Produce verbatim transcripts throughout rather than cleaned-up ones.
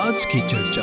आज की चर्चा।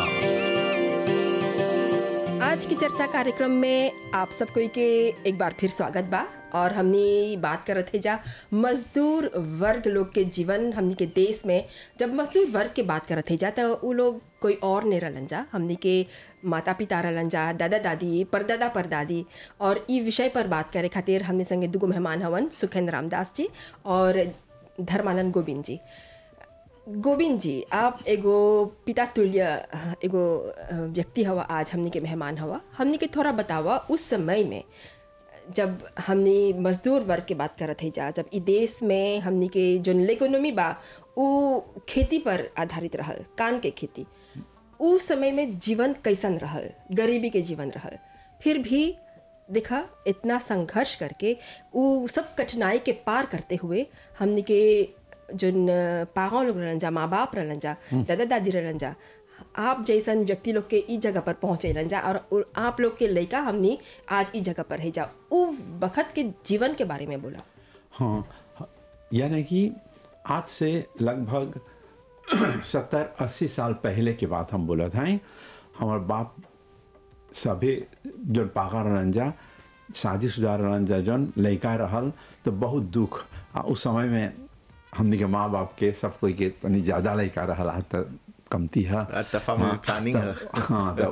आज की चर्चा कार्यक्रम में आप सब कोई के एक बार फिर स्वागत बा। और हमनी बात करत है जा मजदूर वर्ग लोग के जीवन हमनी के देश में। जब मजदूर वर्ग के बात करत है जा तो वो लोग कोई और नहीं रहलन जा, हमनी के माता पिता रहलन जा, दादा दादी, परदादा परदादी। और ई विषय पर बात करे खातिर हमने संगे दुगो मेहमान हवन, सुखेंद्र रामदास जी और धर्मानंद गोविंद जी। गोविंद जी, आप एगो पिता तुल्य एगो व्यक्ति हवा, आज हमनी के मेहमान हवा। हमनी के थोड़ा बतावा उस समय में जब हमनी मजदूर वर्ग के बात करत है जा, जब ई देश में हमनी के जो इकोनॉमी बा वो खेती पर आधारित रहल, कान के खेती। उस समय में जीवन कैसन रहल, गरीबी के जीवन रहल, फिर भी देखा इतना संघर्ष करके वो सब कठिनाई के पार करते हुए हमनी के जोन पागों लोग रहलन जा, माँ बाप रहलन जा, दादा दादी रहलन जा, आप जैसन व्यक्ति लोग के ई जगह पर पहुँचेलन जा और आप लोग के लइका हमनी आज ई जगह पर है जा। उ वक्त के जीवन के बारे में बोला। हाँ, यानी कि आज से लगभग सत्तर अस्सी साल पहले की बात हम बोला था। हमारे बाप सभी जो पागा रहलन जा, शादीशुदा रहलन जा, जौन लइका रहल तो बहुत दुख। उस समय में हमने के माँ बाप के सब कोई के तनी ज़्यादा लइका रहल तो कमती है। हाँ, प्लानिंग है। हाँ, तो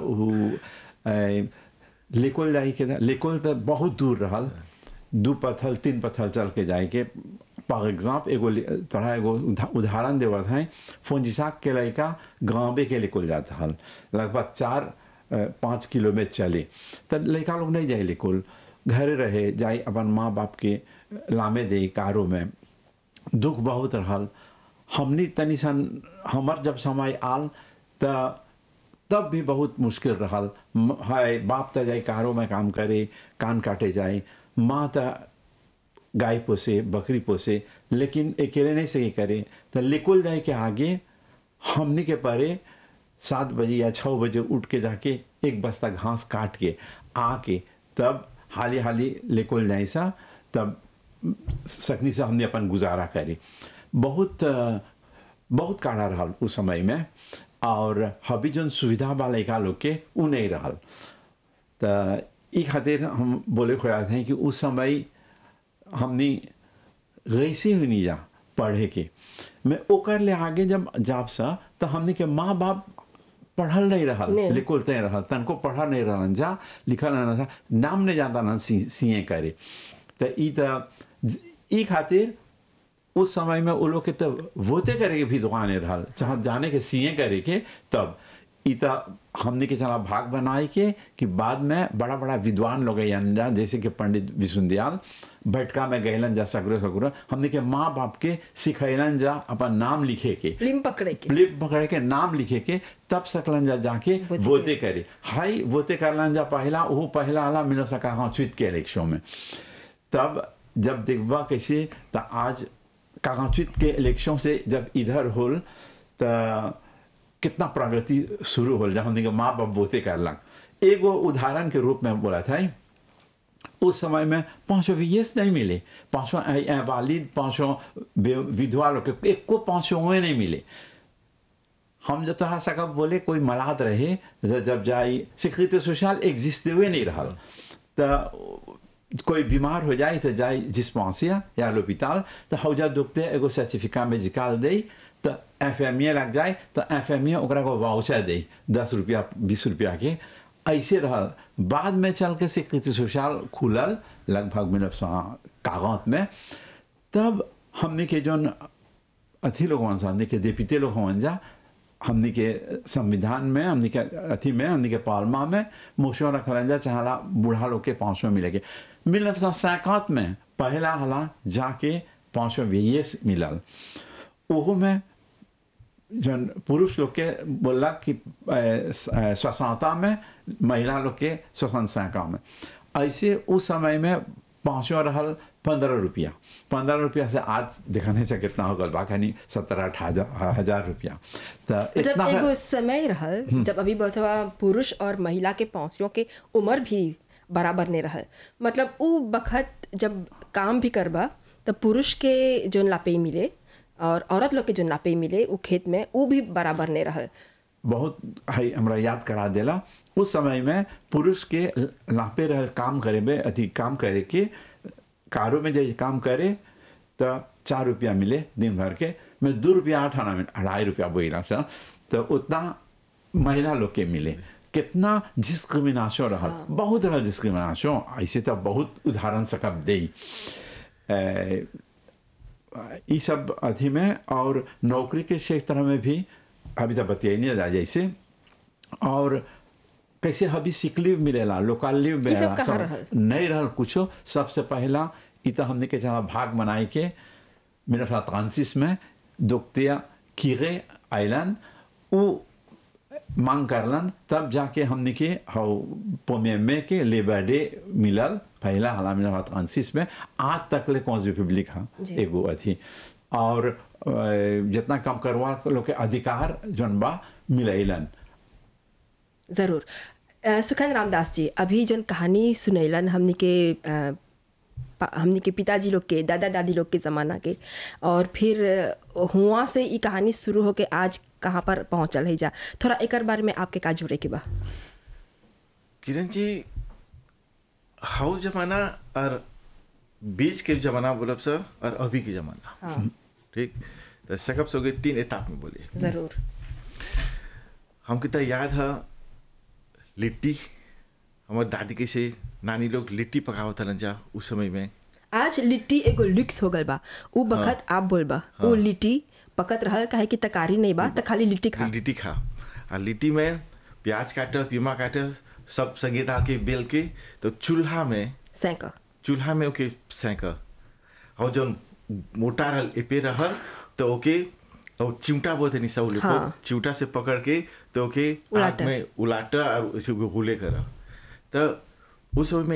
वो लेकोल जाए के लेकोल तो बहुत दूर रहल, दो पत्थल तीन पत्थल चल के जाए के। फॉर एग्जाम्पल एगो थोड़ा एगो उदाहरण देवत है, फोंजिसाक के लइका गाँवे के लेकोल जाता हल, लगभग चार पाँच किलोमीटर चले तो लइका लोग नहीं जाए लेकोल, घरे रहे जाए अपन माँ बाप के लामे दे कारो में। दुख बहुत रहल। हमनी तनी सन हमर जब समय आल त तब भी बहुत मुश्किल रहल। है बाप त जाए कारो में काम करे, कान काटे जाए, माँ त गाय पोसे, बकरी पोसे, लेकिन अकेले नहीं सही करे। तो लिकुल जाए के आगे हमनी के परे सात बजे या छः बजे उठ के जाके एक बस्ता घास काट के आके तब हाली हाली लिकुल जाए सा, तब सकनी से हमने अपन गुजारा करे। बहुत बहुत काढ़ा रहल उस समय में। और हबी जोन सुविधा बा लइका लोग के उ नहीं रहल। तो ई खातिर हम बोले खोयात हैं कि उस समय हमनी गैसी हुई नहीं जा पढ़े के। मैं ओकर ले आगे जब जाब सा तो हमने के माँ बाप पढ़ल नहीं रहल, लिखल नहीं रहल, तनको पढ़ा नहीं रहलन जा, लिखल नहीं था, नाम नहीं जानता न सीए करे। तो ई त ई खातिर उस समय में वो लोग के तब वोते करे के भी दुकानें रहल, चाहे जाने के सीए करे के। तब इता हमने के चला भाग बनाए के कि बाद में बड़ा बड़ा विद्वान लोग जा, जैसे कि पंडित विष्णुदयाल भटका में गहलन जा, सगरो सगरो हमने के माँ बाप के सिखैलन जा अपन नाम लिखे के, लिम पकड़े के लिम पकड़े के नाम लिखे के, तब सकलन जा जाके वोते करे। हाई वोते करलन जा पहला वो पहला आला मिल सका हाँ चुत के इलेक्शन में। तब जब देखबा कैसे तो आज कागचित के इलेक्शन से जब इधर होल तो कितना प्रगति शुरू हो, जब हमने माँ बाप वोते करलक। एगो उदाहरण के रूप में बोला था, उस समय में पाँचों वीएस नहीं मिले, पाँचों वालिद, पाँचों विधवा लोग के एक को पाँचों में नहीं मिले। हम जब थोड़ा सा बोले कोई मलाद रहे जब जाए सिक्योरिटी सोशल एग्जिस्ट हुए नहीं रहा, तो कोई बीमार हो जाए तो जाए डिस्पेंसर या लोपिताल तो हौजा दुखते एगो सर्टिफिकेट मेडिकल दे, तो एफ एम ए लग जाए तो एफ एम ए ओकरा को वाउचर दे दस रुपया बीस रुपया के। ऐसे रहल। बाद में चल के सिक्योरिटी सोशल खुलल लगभग उन्नीस सौ कागज में। तब हमने के जो अथी लोग हमने के देपिते लोग हों जा, हमने के संविधान में, हमने के अथी में, हमने के पार्लियामेंट में मोशन रखल जा चाहला बूढ़ा लोग के पाँचवें मिलेगे। उन्नीस सौ सैंतालीस में पहला हला जाके पाँचवें वीएस मिलल। ओहो में जन पुरुष लोग के बोला कि स्वसंता में, महिला लोग के स्वसंता में। ऐसे उस समय में पाँचवा रहल पंद्रह रुपया, पंद्रह रुपया से आज देखने से कितना हो गल बाकी सत्रह अठारह हजार रुपया। तो इतना एगो समय रहल जब अभी बतवा पुरुष और महिला के पाँचों के उम्र भी बराबर नहीं रहल। मतलब उ बखत जब काम भी करबा तो पुरुष के जो लापे मिले और औरत लोग के जो नापे मिले वो खेत में वो भी बराबर नहीं रहल। बहुत है हमरा याद करा देला। उस समय में पुरुष के लापे रह काम करे में अति काम करे के कारों में जैसे काम करे तो चार रुपया मिले दिन भर के, मैं दो रुपया आठ आना में अढ़ाई रुपया बोला से, तो उतना महिला लोग के मिले। कितना डिस्क्रिमिनेशन रहा, हाँ। बहुत रहा डिस्क्रिमिनेशन, ऐसे तो बहुत उदाहरण सकब दे ये सब अथी में। और नौकरी के क्षेत्र में भी अभी तक बतियाई नहीं जा जैसे, और कैसे अभी सिक लीव मिलेला, लोकल लीव मिलेला, नहीं रहा कुछ। सबसे पहला इत हमने के चला भाग बनाई के मेरे फ्रांसिस में दोक्तिया कीरे आइलन वो मांग करलन, तब जाके हमने के हाउ पोमे में के लेबर डे मिलल पहला हाला मेरा फ्रांसिस में। आज तक ले कौन सी रिपब्लिक हाँ एगो अथी, और जितना कम करवा लोग के अधिकार जौन बा मिलैलन। ज़रूर। सुखन रामदास जी, अभी जन कहानी सुनैलन हमने के हमने के पिताजी लोग के, दादा दादी लोग के ज़माना के, और फिर हुआ से ये कहानी शुरू हो के आज कहाँ पर पहुँचल है जा, थोड़ा एक बारे में आपके का जुड़े के बा। किरण जी, हाउ जमाना और बीच के जमाना बोलब सर और अभी के जमाना, हाँ। ठीक, तो सकब सोगे तीन एताप में बोले। ज़रूर। हमको तो याद है लिट्टी, हमारे दादी के से नानी लोग लिट्टी पकावत हलन जा उस समय में। आज लिट्टी एगो लुक्स हो गल बा, उ बखत हाँ। आप बोलबा हाँ। वो लिट्टी पकत रहल काहे कि तकारी नहीं बा, त खाली लिट्टी खा लिट्टी खा और लिट्टी में प्याज काटे, पीमा काटे, सब संगे डाल के बेल के तो चूल्हा में सेंक, चूल्हा में ओके सेंक, और जो मोटा रहल एपे रहल तो ओके और चिमटा बोलते नहीं सब हाँ। चिमटा से पकड़ के तो ओके आग में उलाटा और उसे गुले करा। तो उस समय में